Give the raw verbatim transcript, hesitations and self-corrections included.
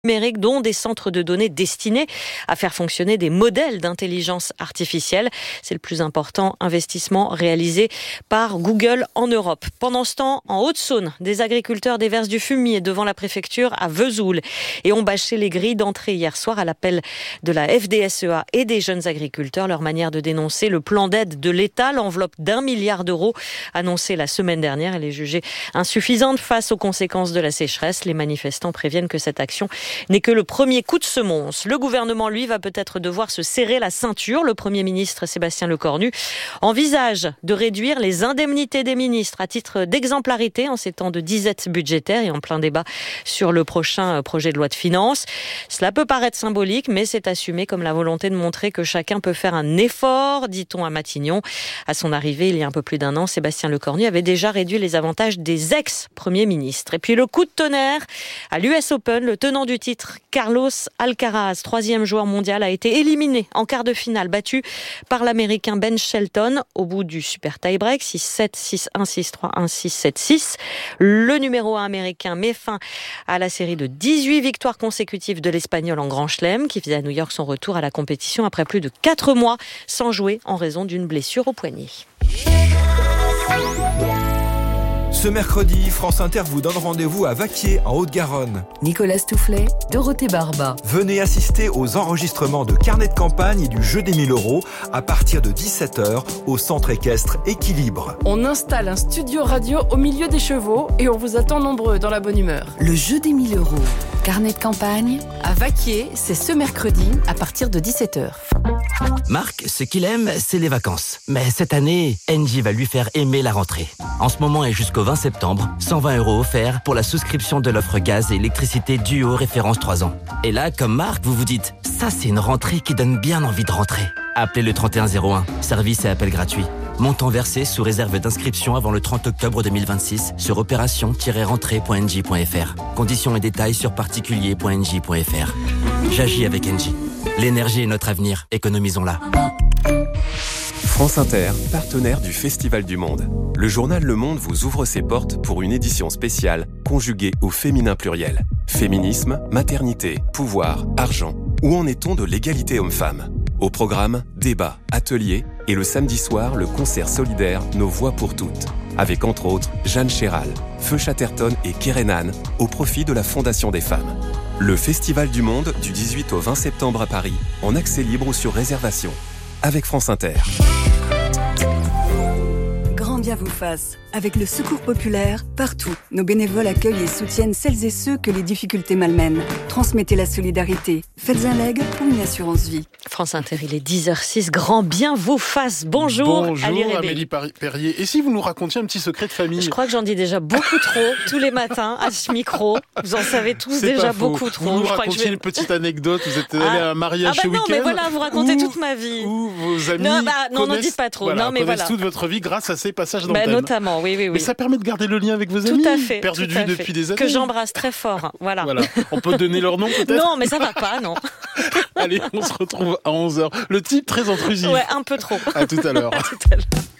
numériques, dont des centres de données destinés à faire fonctionner des modèles d'intelligence artificielle. C'est le plus important investissement réalisé par Google en Europe. Pendant ce temps, en Haute-Saône, des agriculteurs déversent du fumier devant la préfecture à Vesoul et ont bâché les grilles d'entrée hier soir à l'appel de la F D S E A et des jeunes agriculteurs. Leur manière de dénoncer le plan d'aide de l'État, l'enveloppe d'un milliard d'euros annoncée la semaine dernière. Elle est jugée insuffisante face aux conséquences de la sécheresse. Les manifestants préviennent que cette action n'est que le premier coup de semonce. Le gouvernement, lui, va peut-être devoir se serrer la ceinture. Le Premier ministre Sébastien Lecornu envisage de réduire les indemnités des ministres à titre d'exemplarité en ces temps de disette budgétaire et en plein débat sur le prochain projet de loi de finances. Cela peut paraître symbolique, mais c'est assumé comme la volonté de montrer que chacun peut faire un effort, dit-on à Matignon. À son arrivée, il y a un peu plus d'un an, Sébastien Lecornu avait déjà réduit les avantages des ex-premiers ministres. Et puis le coup de tonnerre à l'U S Open, le tenant du titre, Carlos Alcaraz, troisième joueur mondial, a été éliminé en quart de finale, battu par l'Américain Ben Shelton au bout du super tie-break, six sept, six un, six trois, un six sept six. Le numéro un américain met fin à la série de dix-huit victoires consécutives de l'Espagnol en Grand Chelem, qui faisait à New York son retour à la compétition après plus de quatre mois sans jouer en raison d'une blessure au poignet. Ce mercredi, France Inter vous donne rendez-vous à Vaquier, en Haute-Garonne. Nicolas Stoufflet, Dorothée Barba. Venez assister aux enregistrements de carnet de campagne et du jeu des mille euros à partir de dix-sept heures au centre équestre Équilibre. On installe un studio radio au milieu des chevaux et on vous attend nombreux dans la bonne humeur. Le jeu des mille euros. Carnet de campagne à Vaquier, c'est ce mercredi à partir de dix-sept heures. Marc, ce qu'il aime, c'est les vacances. Mais cette année, Engie va lui faire aimer la rentrée. En ce moment et jusqu'au vingt septembre, cent vingt euros offerts pour la souscription de l'offre gaz et électricité Duo référence trois ans. Et là, comme Marc, vous vous dites, ça c'est une rentrée qui donne bien envie de rentrer. Appelez le trente et un zéro un, service et appel gratuit. Montant versé sous réserve d'inscription avant le trente octobre deux mille vingt-six sur opération tiret rentrée point engie point f r. Conditions et détails sur particulier point engie point f r. J'agis avec Engie. L'énergie est notre avenir, économisons-la. France Inter, partenaire du Festival du Monde. Le journal Le Monde vous ouvre ses portes pour une édition spéciale conjuguée au féminin pluriel. Féminisme, maternité, pouvoir, argent. Où en est-on de l'égalité homme-femme ? Au programme, débat, atelier et le samedi soir, le concert solidaire Nos Voix pour toutes. Avec entre autres Jeanne Chéral, Feu Chatterton et Kérénane au profit de la Fondation des femmes. Le Festival du Monde du dix-huit au vingt septembre à Paris, en accès libre ou sur réservation. Avec France Inter. Grand bien vous fasse. Avec le Secours Populaire, partout, nos bénévoles accueillent et soutiennent celles et ceux que les difficultés malmènent. Transmettez la solidarité. Faites un leg ou une assurance vie. France Inter, il est dix heures six. Grand bien vous fasse. Bonjour, Bonjour Ali Rébé. Amélie Perrier. Et si vous nous racontiez un petit secret de famille ? Je crois que j'en dis déjà beaucoup trop tous les matins à ce micro. Vous en savez tous C'est déjà pas faux. beaucoup trop. Vous nous Je crois racontiez que je vais... une petite anecdote. Vous êtes allé ah. à un mariage ah bah ce non, week-end. mais voilà, vous racontez où, toute ma vie. Où vos amis non, bah, non, connaissent, n'en dites pas trop. Voilà, non, mais connaissent voilà. toute votre vie grâce à ces passages bah, d'antenne. Notamment, oui, oui, oui. Mais ça permet de garder le lien avec vos amis. Tout à fait. Perdus de vue depuis des années. Que j'embrasse très fort. Voilà. voilà. On peut donner leur nom peut-être ? Non, mais ça va pas, non. Allez, on se retrouve à onze heures. Le type très intrusif. Ouais, un peu trop. À tout à l'heure. À tout à l'heure.